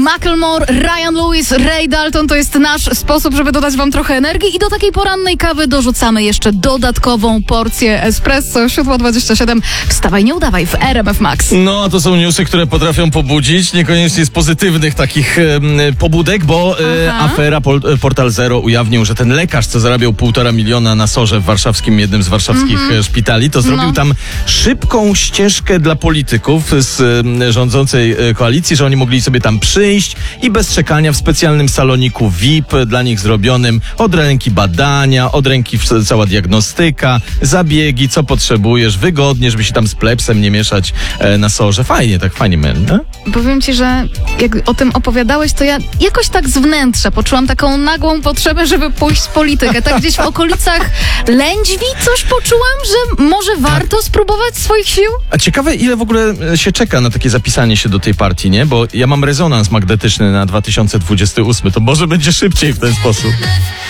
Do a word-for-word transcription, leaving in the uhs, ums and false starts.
Macklemore, Ryan Lewis, Ray Dalton to jest nasz sposób, żeby dodać wam trochę energii i do takiej porannej kawy dorzucamy jeszcze dodatkową porcję espresso. siódma dwadzieścia siedem. Wstawaj, nie udawaj w R M F Max. No, a to są newsy, które potrafią pobudzić, niekoniecznie z pozytywnych takich e, pobudek, bo e, afera Pol, Portal Zero ujawnił, że ten lekarz, co zarabiał półtora miliona na sorze w warszawskim, jednym z warszawskich mm-hmm. szpitali, to zrobił no. tam szybką ścieżkę dla polityków z e, rządzącej e, koalicji, że oni mogli sobie tam przyjść i bez czekania w specjalnym saloniku V I P dla nich zrobionym od ręki badania, od ręki cała diagnostyka, zabiegi, co potrzebujesz, wygodnie, żeby się tam z plebsem nie mieszać e, na sorze. Fajnie, tak fajnie, man, nie? Powiem ci, że jak o tym opowiadałeś, to ja jakoś tak z wnętrza poczułam taką nagłą potrzebę, żeby pójść w politykę. Tak gdzieś w okolicach Lędźwi coś poczułam, że może warto tak. spróbować swoich sił. A ciekawe, ile w ogóle się czeka na takie zapisanie się do tej partii, nie? Bo ja mam rezonans magnetyczny na dwa tysiące dwudziesty ósmy, to może będzie szybciej w ten sposób.